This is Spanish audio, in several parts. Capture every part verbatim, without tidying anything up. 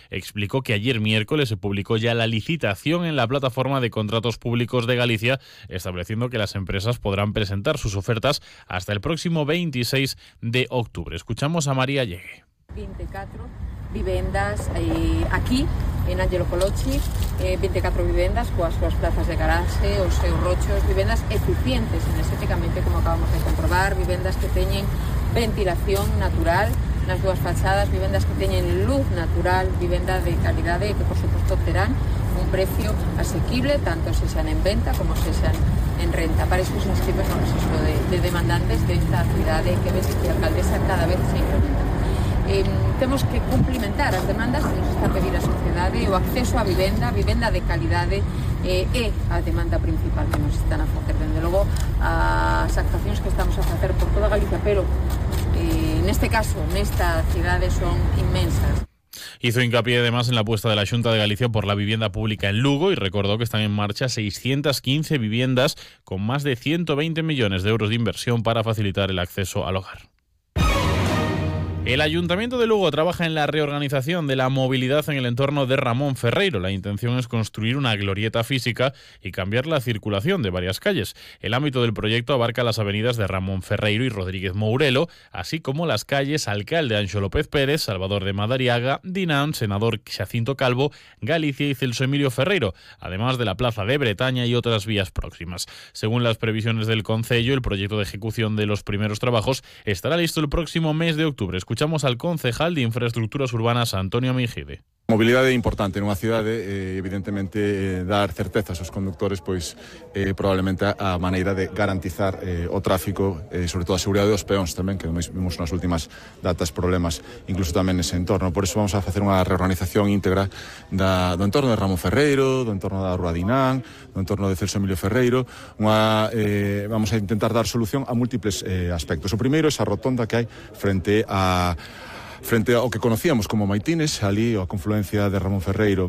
explicó que ayer miércoles se publicó ya la licitación en la plataforma de contratos públicos de Galicia, estableciendo que las empresas podrán presentar sus ofertas hasta el próximo veintiséis de octubre. Escuchamos a María Llegue. veinticuatro vivendas eh, aquí en Ángelo Colochi, eh, veinticuatro vivendas coas súas plazas de garaxe, os seus rochos, vivendas eficientes enerxéticamente, como acabamos de comprobar, vivendas que teñen ventilación natural nas dúas fachadas, vivendas que teñen luz natural, vivenda de calidade que por suposto terán un precio asequible, tanto se sean en venta como se sean en renta. Para iso se inscribe no registro de, de demandantes desta actividade que ves que a alcaldesa cada vez se incrementa. Eh, temos que cumplimentar as demandas que nos está a pedir a sociedade, o acceso á vivenda, vivenda de calidade eh, é a demanda principal que nos están a facer. Dende logo, as actuacións que estamos a facer por toda Galicia, pero eh, neste caso, nesta cidade son inmensas. Hizo hincapié además en la apuesta de la Xunta de Galicia por la vivienda pública en Lugo y recordó que están en marcha seiscientas quince viviendas con más de ciento veinte millones de euros de inversión para facilitar el acceso al hogar. El Ayuntamiento de Lugo trabaja en la reorganización de la movilidad en el entorno de Ramón Ferreiro. La intención es construir una glorieta física y cambiar la circulación de varias calles. El ámbito del proyecto abarca las avenidas de Ramón Ferreiro y Rodríguez Mourelo, así como las calles Alcalde Anxo López Pérez, Salvador de Madariaga, Dinán, Senador Xacinto Calvo, Galicia y Celso Emilio Ferreiro, además de la Plaza de Bretaña y otras vías próximas. Según las previsiones del Concello, el proyecto de ejecución de los primeros trabajos estará listo el próximo mes de octubre. Escuchamos al concejal de Infraestructuras Urbanas, Antonio Mingide. Mobilidade é importante nunha cidade, eh, evidentemente eh, dar certezas aos conductores, pois eh, probablemente a maneira de garantizar eh, o tráfico, eh, sobre todo a seguridade dos peóns tamén, que vimos nas últimas datas problemas, incluso tamén nese entorno. Por iso vamos a facer unha reorganización íntegra da, do entorno de Ramón Ferreiro, do entorno da Rúa Dinán, do entorno de Celso Emilio Ferreiro. Unha, eh, vamos a intentar dar solución a múltiples eh, aspectos. O primeiro é esa rotonda que hai frente a frente ao que conocíamos como Maitines, ali a confluencia de Ramón Ferreiro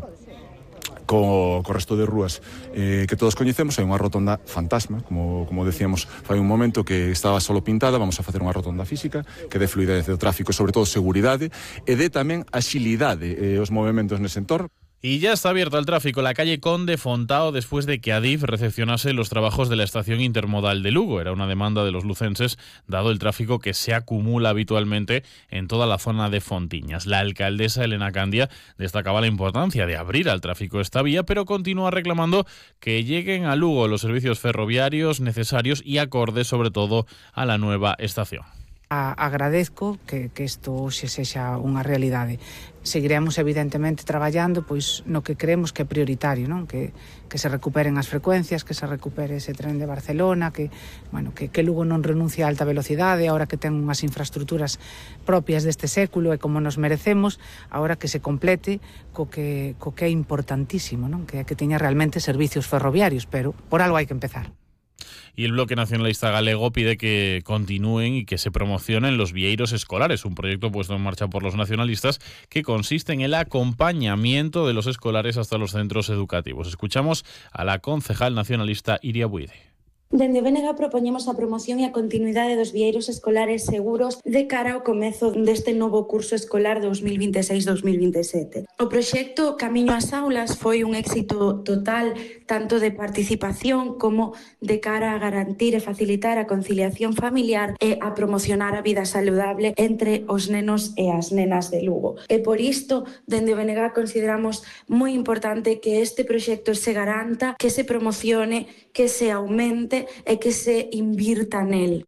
co, co resto de rúas eh, que todos coñecemos. Hai unha rotonda fantasma, como, como decíamos fai un momento, que estaba solo pintada. Vamos a facer unha rotonda física que dé fluidez do tráfico, sobre todo seguridade, e dé tamén axilidade eh, os movimentos nese entorno. Y ya está abierta al tráfico la calle Conde Fontao después de que Adif recepcionase los trabajos de la estación intermodal de Lugo. Era una demanda de los lucenses, dado el tráfico que se acumula habitualmente en toda la zona de Fontiñas. La alcaldesa Elena Candia destacaba la importancia de abrir al tráfico esta vía, pero continúa reclamando que lleguen a Lugo los servicios ferroviarios necesarios y acordes sobre todo a la nueva estación. A, agradezco que, que isto hoxe sexa unha realidade. Seguiremos evidentemente traballando pois no que creemos que é prioritario, non? Que, que se recuperen as frecuencias, que se recupere ese tren de Barcelona, que, bueno, que, que Lugo non renuncia a alta velocidade, ahora que ten unhas infraestructuras propias deste século e como nos merecemos, ahora que se complete co que, co que é importantísimo, non? Que, que teña realmente servicios ferroviarios, pero por algo hai que empezar. Y el Bloque Nacionalista Galego pide que continúen y que se promocionen los vieiros escolares, un proyecto puesto en marcha por los nacionalistas que consiste en el acompañamiento de los escolares hasta los centros educativos. Escuchamos a la concejal nacionalista Iria Buide. Dende o B N G propoñemos a promoción e a continuidade dos vieiros escolares seguros de cara ao comezo deste novo curso escolar dos mil veintiséis dos mil veintisiete. O proxecto Camiño ás Aulas foi un éxito total, tanto de participación como de cara a garantir e facilitar a conciliación familiar e a promocionar a vida saludable entre os nenos e as nenas de Lugo. E por isto, dende o B N G consideramos moi importante que este proxecto se garanta, que se promocione, que se aumente e que se invirta nel.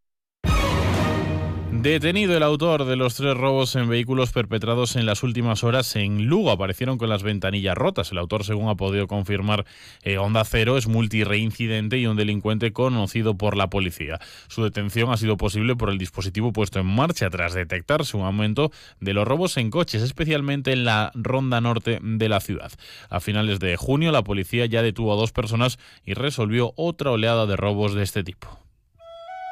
Detenido el autor de los tres robos en vehículos perpetrados en las últimas horas en Lugo. Aparecieron con las ventanillas rotas. El autor, según ha podido confirmar eh, Onda Cero, es multireincidente y un delincuente conocido por la policía. Su detención ha sido posible por el dispositivo puesto en marcha tras detectarse un aumento de los robos en coches, especialmente en la ronda norte de la ciudad. A finales de junio, la policía ya detuvo a dos personas y resolvió otra oleada de robos de este tipo.